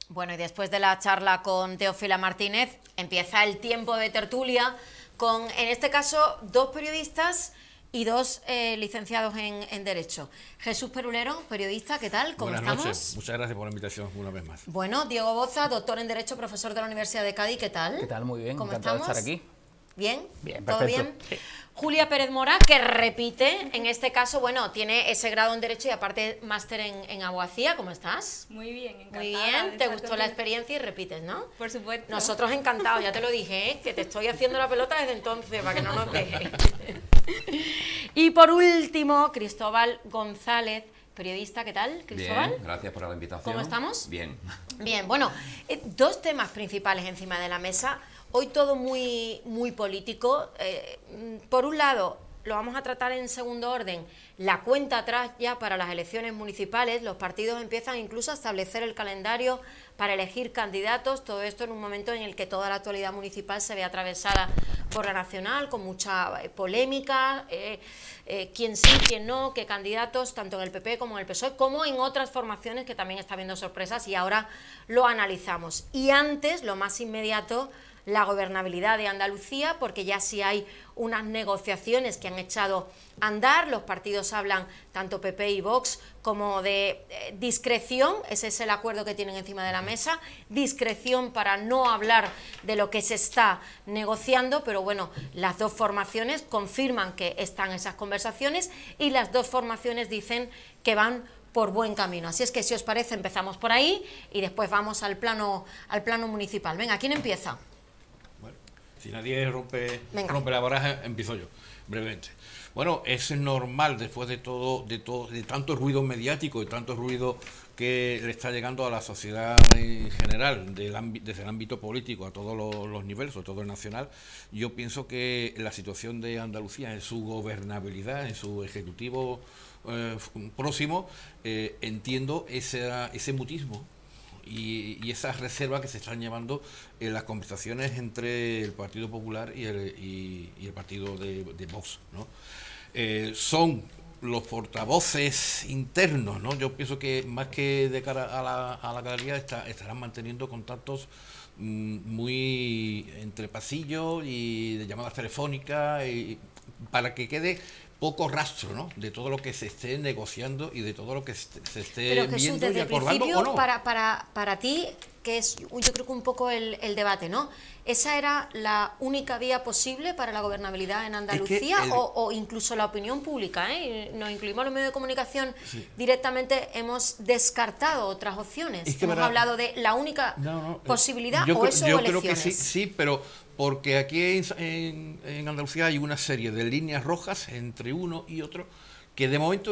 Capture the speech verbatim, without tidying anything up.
Bueno, y después de la charla con Teófila Martínez, empieza el tiempo de tertulia con, en este caso, dos periodistas y dos eh, licenciados en, en Derecho. Jesús Perulero, periodista, ¿qué tal? ¿Cómo Buenas estamos? noches, muchas gracias por la invitación una vez más. Bueno, Diego Boza, doctor en Derecho, profesor de la Universidad de Cádiz, ¿qué tal? ¿Qué tal? Muy bien, ¿Cómo encantado estamos? de estar aquí. ¿Bien? Bien, ¿Todo perfecto. bien? Sí. Julia Pérez Mora, que repite, en este caso, bueno, tiene ese grado en Derecho y aparte máster en, en abogacía. ¿Cómo estás? Muy bien, encantada. Muy de bien, te estar gustó la contigo. experiencia y repites, ¿no? Por supuesto. Nosotros encantados, ya te lo dije, ¿eh? Que te estoy haciendo la pelota desde entonces, para que no nos dejes. Y por último, Cristóbal González, periodista, ¿qué tal, Cristóbal? Bien, gracias por la invitación. ¿Cómo estamos? Bien. Bien, bueno, eh, dos temas principales encima de la mesa. Hoy todo muy, muy político. Eh, por un lado, lo vamos a tratar en segundo orden, la cuenta atrás ya para las elecciones municipales. Los partidos empiezan incluso a establecer el calendario para elegir candidatos. Todo esto en un momento en el que toda la actualidad municipal se ve atravesada por la nacional, con mucha eh, polémica, eh, eh, quién sí, quién no, qué candidatos, tanto en el P P como en el P S O E, como en otras formaciones que también está habiendo sorpresas, y ahora lo analizamos. Y antes, lo más inmediato, la gobernabilidad de Andalucía, porque ya sí hay unas negociaciones que han echado a andar. Los partidos hablan, tanto P P y Vox, como de eh, discreción. Ese es el acuerdo que tienen encima de la mesa, discreción para no hablar de lo que se está negociando, pero bueno, las dos formaciones confirman que están esas conversaciones y las dos formaciones dicen que van por buen camino. Así es que, si os parece, empezamos por ahí y después vamos al plano, al plano municipal. Venga, ¿quién empieza? Si nadie rompe, Venga. rompe la baraja, empiezo yo, brevemente. Bueno, es normal después de todo, de todo, de tanto ruido mediático y tanto ruido que le está llegando a la sociedad en general, del ámbito, desde el ámbito político a todos los, los niveles, sobre todo el nacional. Yo pienso que la situación de Andalucía, en su gobernabilidad, en su ejecutivo eh, próximo, eh, entiendo ese, ese mutismo Y, y esas reservas que se están llevando en las conversaciones entre el Partido Popular y el, y, y el partido de, de Vox, ¿no? Eh, son los portavoces internos, ¿no? Yo pienso que más que de cara a la, a la galería está, estarán manteniendo contactos mmm, muy entre pasillos y de llamadas telefónicas y, para que quede poco rastro, ¿no?, de todo lo que se esté negociando y de todo lo que se, se esté Pero, Jesús, viendo desde y el acordando principio, o no. para, para, para ti, que es yo creo que un poco el, el debate, ¿no? ¿Esa era la única vía posible para la gobernabilidad en Andalucía? el... o, o incluso la opinión pública, ¿eh? Nos incluimos los medios de comunicación, Sí. directamente hemos descartado otras opciones. Es que hemos verá, hablado de la única no, no, posibilidad, yo o creo, eso yo o creo que elecciones. sí, sí, pero porque aquí en, en, en Andalucía hay una serie de líneas rojas entre uno y otro que de momento